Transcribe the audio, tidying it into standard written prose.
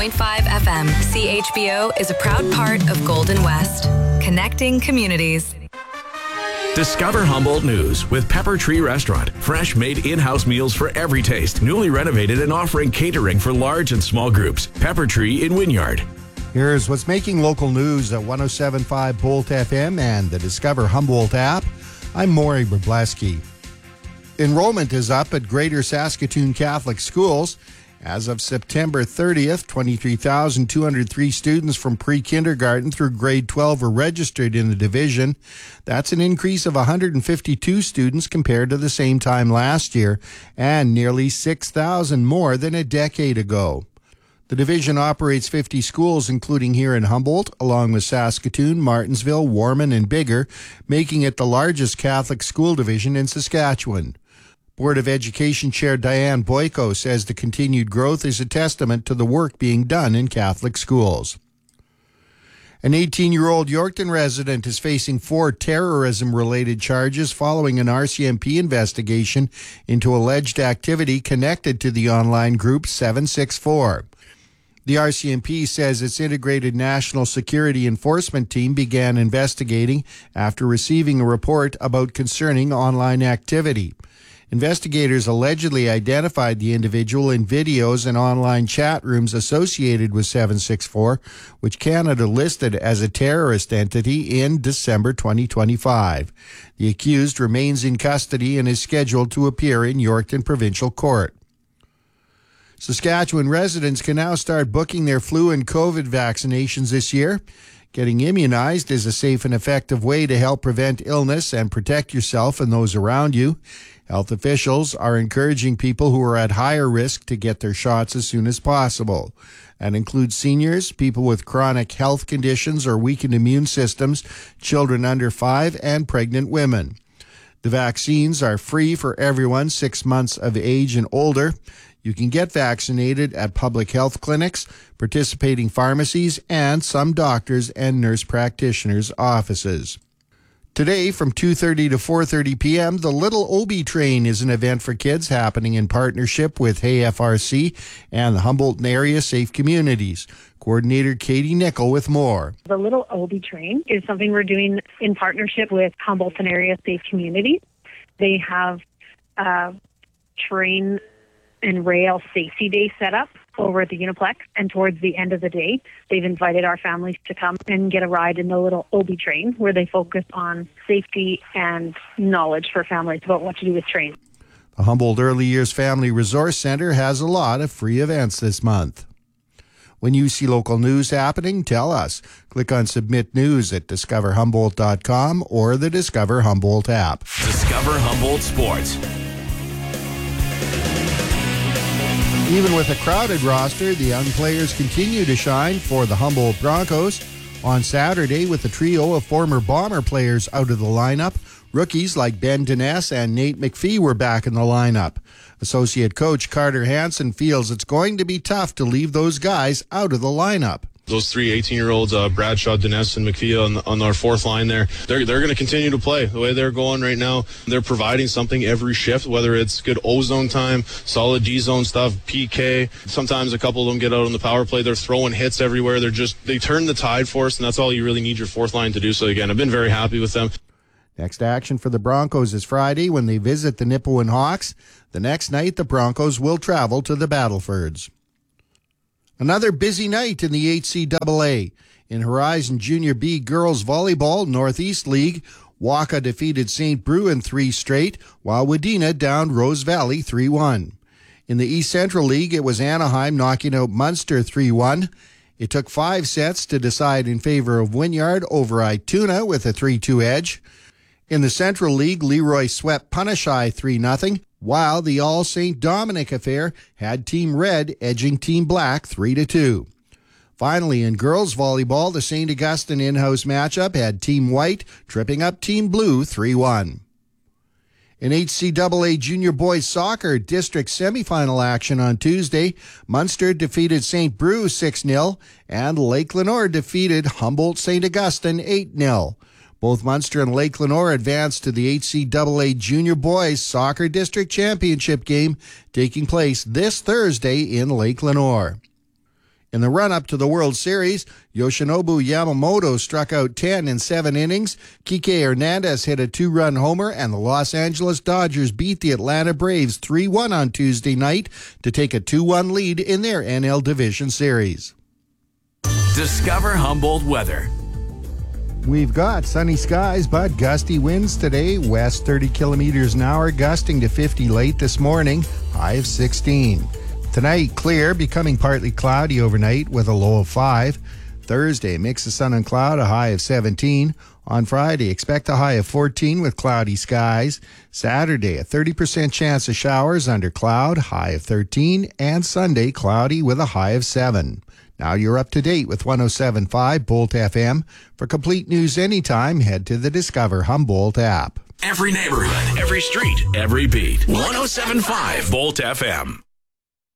FM. CHBO is a proud part of Golden West, connecting communities. Discover Humboldt News with Pepper Tree Restaurant. Fresh made in-house meals for every taste. Newly renovated and offering catering for large and small groups. Pepper Tree in Wynyard. Here's what's making local news at 107.5 Bolt FM and the Discover Humboldt app. I'm Maury Wrobleski. Enrollment is up at Greater Saskatoon Catholic Schools. As of September 30th, 23,203 students from pre-kindergarten through grade 12 were registered in the division. That's an increase of 152 students compared to the same time last year, and nearly 6,000 more than a decade ago. The division operates 50 schools, including here in Humboldt, along with Saskatoon, Martensville, Warman, and Biggar, making it the largest Catholic school division in Saskatchewan. Board of Education Chair Diane Boyko says the continued growth is a testament to the work being done in Catholic schools. An 18-year-old Yorkton resident is facing 4 terrorism-related charges following an RCMP investigation into alleged activity connected to the online group 764. The RCMP says its Integrated National Security Enforcement Team began investigating after receiving a report about concerning online activity. Investigators allegedly identified the individual in videos and online chat rooms associated with 764, which Canada listed as a terrorist entity in December 2025. The accused remains in custody and is scheduled to appear in Yorkton Provincial Court. Saskatchewan residents can now start booking their flu and COVID vaccinations this year. Getting immunized is a safe and effective way to help prevent illness and protect yourself and those around you. Health officials are encouraging people who are at higher risk to get their shots as soon as possible. That includes seniors, people with chronic health conditions or weakened immune systems, children under 5, and pregnant women. The vaccines are free for everyone 6 months of age and older. You can get vaccinated at public health clinics, participating pharmacies, and some doctors' and nurse practitioners' offices. Today, from 2:30 to 4:30 p.m., the Little Obi Train is an event for kids happening in partnership with HayFRC and the Humboldt Area Safe Communities. Coordinator Katie Nickel with more. The Little Obi Train is something we're doing in partnership with Humboldt Area Safe Communities. They have a train and rail safety day set up over at the Uniplex, and towards the end of the day, they've invited our families to come and get a ride in the Little Obi Train, where they focus on safety and knowledge for families about what to do with trains. The Humboldt Early Years Family Resource Center has a lot of free events this month. When you see local news happening, tell us. Click on Submit News at discoverhumboldt.com or the Discover Humboldt app. Discover Humboldt Sports. Even with a crowded roster, the young players continue to shine for the Humboldt Broncos. On Saturday, with a trio of former Bomber players out of the lineup, rookies like Ben Dines and Nate McPhee were back in the lineup. Associate coach Carter Hansen feels it's going to be tough to leave those guys out of the lineup. Those 3 18-year-olds, Bradshaw, Dines, and McPhee on our fourth line there, they're going to continue to play the way they're going right now. They're providing something every shift, whether it's good O-zone time, solid D-zone stuff, PK. Sometimes a couple of them get out on the power play. They're throwing hits everywhere. They turn the tide for us, and that's all you really need your fourth line to do. So, again, I've been very happy with them. Next action for the Broncos is Friday when they visit the Nipawin Hawks. The next night, the Broncos will travel to the Battlefords. Another busy night in the HCAA. In Horizon Junior B Girls Volleyball Northeast League, Waka defeated St. Brew in 3 straight, while Wadena downed Rose Valley 3-1. In the East Central League, it was Anaheim knocking out Munster 3-1. It took 5 sets to decide in favor of Wynyard over Ituna with a 3-2 edge. In the Central League, Leroy swept Punishai 3-0. While the All St. Dominic affair had Team Red edging Team Black 3-2. Finally, in girls volleyball, the St. Augustine in-house matchup had Team White tripping up Team Blue 3-1. In HCAA Junior Boys Soccer District semifinal action on Tuesday, Munster defeated St. Brew 6-0, and Lake Lenore defeated Humboldt St. Augustine 8-0. Both Munster and Lake Lenore advanced to the HCAA Junior Boys Soccer District Championship game taking place this Thursday in Lake Lenore. In the run-up to the World Series, Yoshinobu Yamamoto struck out 10 in 7 innings. Kike Hernandez hit a 2-run homer, and the Los Angeles Dodgers beat the Atlanta Braves 3-1 on Tuesday night to take a 2-1 lead in their NL Division Series. Discover Humboldt weather. We've got sunny skies, but gusty winds today. West 30 kilometers an hour, gusting to 50 late this morning, high of 16. Tonight, clear, becoming partly cloudy overnight with a low of 5. Thursday, mix of sun and cloud, a high of 17. On Friday, expect a high of 14 with cloudy skies. Saturday, a 30% chance of showers under cloud, high of 13. And Sunday, cloudy with a high of 7. Now you're up to date with 107.5 Bolt FM. For complete news anytime, head to the Discover Humboldt app. Every neighborhood, every street, every beat. 107.5 Bolt FM.